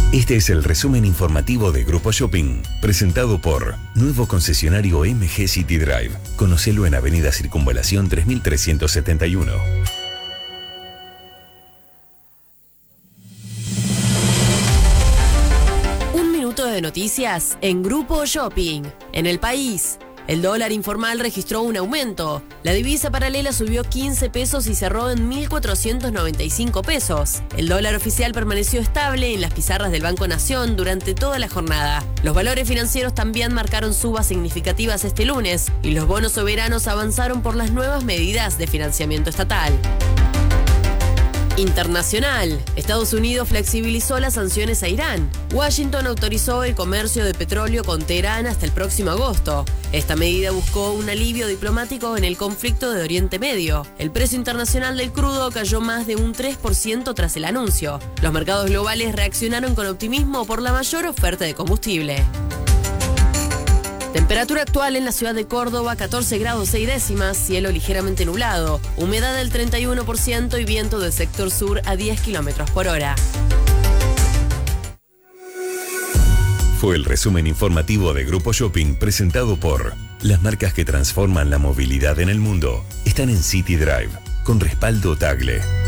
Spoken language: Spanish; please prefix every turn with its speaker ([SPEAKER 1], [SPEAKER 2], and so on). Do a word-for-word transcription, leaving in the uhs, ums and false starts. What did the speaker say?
[SPEAKER 1] Este es el resumen informativo de Grupo Shopping, presentado por Nuevo Concesionario M G City Drive. Conocelo en Avenida Circunvalación tres mil trescientos setenta y uno.
[SPEAKER 2] Un minuto de noticias en Grupo Shopping. En el país, el dólar informal registró un aumento. La divisa paralela subió quince pesos y cerró en mil cuatrocientos noventa y cinco pesos. El dólar oficial permaneció estable en las pizarras del Banco Nación durante toda la jornada. Los valores financieros también marcaron subas significativas este lunes y los bonos soberanos avanzaron por las nuevas medidas de financiamiento estatal. Internacional. Estados Unidos flexibilizó las sanciones a Irán. Washington autorizó el comercio de petróleo con Teherán hasta el próximo agosto. Esta medida buscó un alivio diplomático en el conflicto de Oriente Medio. El precio internacional del crudo cayó más de un tres por ciento tras el anuncio. Los mercados globales reaccionaron con optimismo por la mayor oferta de combustible. Temperatura actual en la ciudad de Córdoba, catorce grados seis décimas, cielo ligeramente nublado, humedad del treinta y uno por ciento y viento del sector sur a diez kilómetros por hora.
[SPEAKER 1] Fue el resumen informativo de Grupo Shopping presentado por las marcas que transforman la movilidad en el mundo. Están en City Drive, con respaldo Tagle.